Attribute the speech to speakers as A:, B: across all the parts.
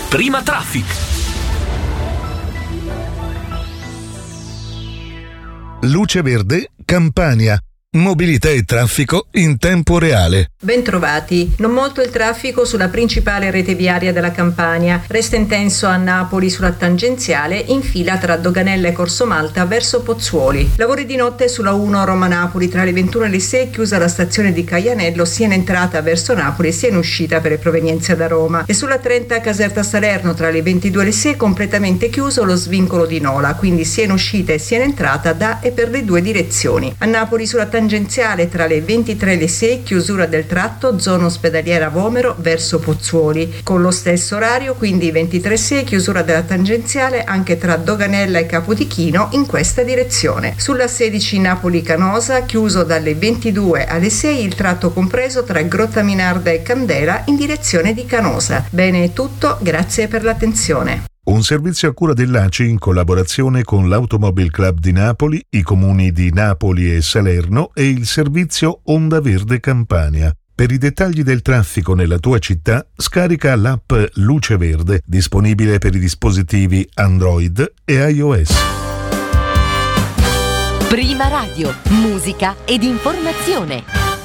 A: Prima Traffic.
B: Luce Verde, Campania. Mobilità e traffico in tempo reale.
C: Bentrovati. Non molto il traffico sulla principale rete viaria della Campania. Resta intenso a Napoli sulla tangenziale, in fila tra Doganella e Corso Malta verso Pozzuoli. Lavori di notte sulla 1 Roma-Napoli tra le 21 e le 6, chiusa la stazione di Caianello sia in entrata verso Napoli sia in uscita per le provenienze da Roma. E sulla 30 Caserta-Salerno tra le 22 e le 6 completamente chiuso lo svincolo di Nola, quindi sia in uscita e sia in entrata da e per le due direzioni. A Napoli sulla tangenziale tra le 23 e le 6, chiusura del tratto zona ospedaliera Vomero verso Pozzuoli. Con lo stesso orario, quindi 23/6, chiusura della tangenziale anche tra Doganella e Capodichino in questa direzione. Sulla 16 Napoli-Canosa, chiuso dalle 22 alle 6 il tratto compreso tra Grottaminarda e Candela in direzione di Canosa. Bene, è tutto, grazie per l'attenzione.
B: Un servizio a cura dell'ACI in collaborazione con l'Automobile Club di Napoli, i comuni di Napoli e Salerno e il servizio Onda Verde Campania. Per i dettagli del traffico nella tua città, scarica l'app Luce Verde, disponibile per i dispositivi Android e iOS.
D: Prima Radio, musica ed informazione.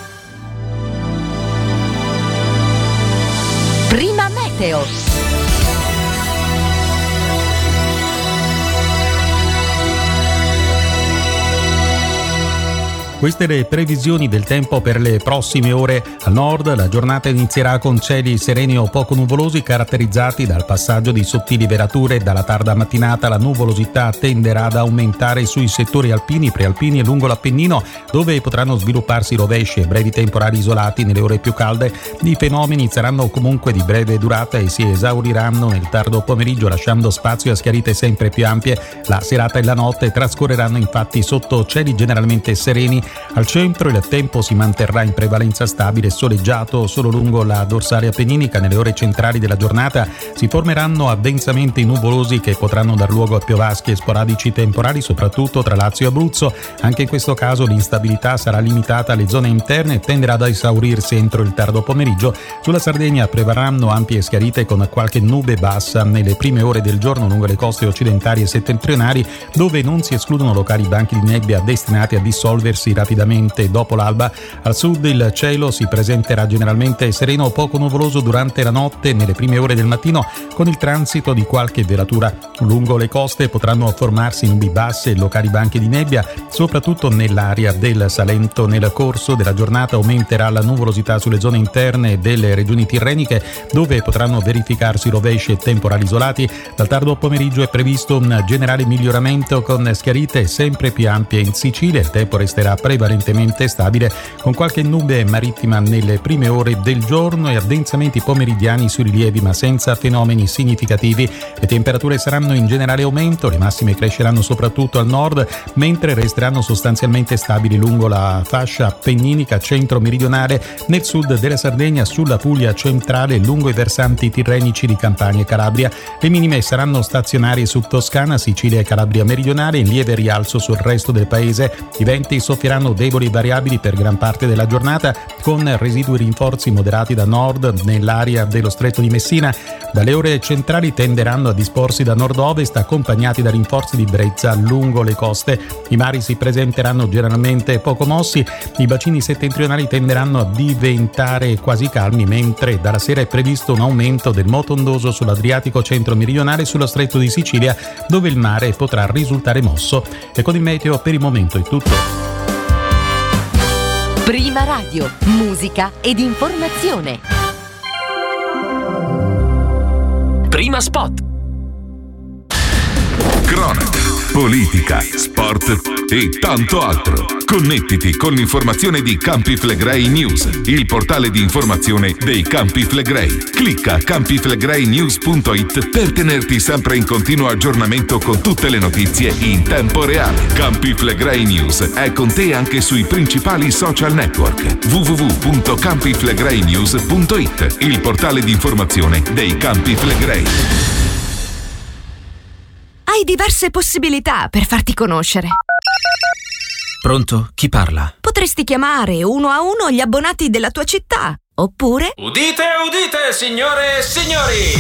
D: Prima Meteo.
E: Queste le previsioni del tempo per le prossime ore. Al nord la giornata inizierà con cieli sereni o poco nuvolosi caratterizzati dal passaggio di sottili velature. Dalla tarda mattinata la nuvolosità tenderà ad aumentare sui settori alpini, prealpini e lungo l'Appennino, dove potranno svilupparsi rovesci e brevi temporali isolati nelle ore più calde. I fenomeni saranno comunque di breve durata e si esauriranno nel tardo pomeriggio, lasciando spazio a schiarite sempre più ampie. La serata e la notte trascorreranno infatti sotto cieli generalmente sereni. Al centro il tempo si manterrà in prevalenza stabile e soleggiato. Solo lungo la dorsale appenninica nelle ore centrali della giornata si formeranno addensamenti nuvolosi che potranno dar luogo a piovaschi e sporadici temporali, soprattutto tra Lazio e Abruzzo. Anche in questo caso l'instabilità sarà limitata alle zone interne e tenderà ad esaurirsi entro il tardo pomeriggio. Sulla Sardegna prevarranno ampie schiarite con qualche nube bassa nelle prime ore del giorno lungo le coste occidentali e settentrionali, dove non si escludono locali banchi di nebbia destinati a dissolversi rapidamente dopo l'alba. Al sud il cielo si presenterà generalmente sereno o poco nuvoloso durante la notte e nelle prime ore del mattino, con il transito di qualche velatura. Lungo le coste potranno formarsi nubi basse e locali banchi di nebbia, soprattutto nell'area del Salento. Nel corso della giornata aumenterà la nuvolosità sulle zone interne delle regioni tirreniche, dove potranno verificarsi rovesci e temporali isolati. Dal tardo pomeriggio è previsto un generale miglioramento con schiarite sempre più ampie in Sicilia. Il tempo resterà prevalentemente stabile, con qualche nube marittima nelle prime ore del giorno e addensamenti pomeridiani sui rilievi, ma senza fenomeni significativi. Le temperature saranno in generale aumento, le massime cresceranno soprattutto al nord, mentre resteranno sostanzialmente stabili lungo la fascia appenninica centro-meridionale, nel sud della Sardegna, sulla Puglia centrale, lungo i versanti tirrenici di Campania e Calabria. Le minime saranno stazionarie su Toscana, Sicilia e Calabria meridionale, in lieve rialzo sul resto del paese. I venti soffieranno deboli e variabili per gran parte della giornata, con residui rinforzi moderati da nord nell'area dello Stretto di Messina. Dalle ore centrali tenderanno a disporsi da nord-ovest, accompagnati da rinforzi di brezza lungo le coste. I mari si presenteranno generalmente poco mossi, i bacini settentrionali tenderanno a diventare quasi calmi, mentre dalla sera è previsto un aumento del moto ondoso sull'Adriatico centro-meridionale e sullo Stretto di Sicilia, dove il mare potrà risultare mosso. E con il meteo per il momento è tutto.
D: Prima Radio, musica ed informazione.
A: Prima Spot.
F: Cronaca, politica, sport e tanto altro. Connettiti con l'informazione di Campi Flegrei News, il portale di informazione dei Campi Flegrei. Clicca campiflegreinews.it per tenerti sempre in continuo aggiornamento con tutte le notizie in tempo reale. Campi Flegrei News è con te anche sui principali social network. www.campiflegreinews.it, il portale di informazione dei Campi Flegrei.
G: Hai diverse possibilità per farti conoscere.
A: Pronto? Chi parla?
G: Potresti chiamare uno a uno gli abbonati della tua città, oppure...
H: Udite, udite, signore e signori!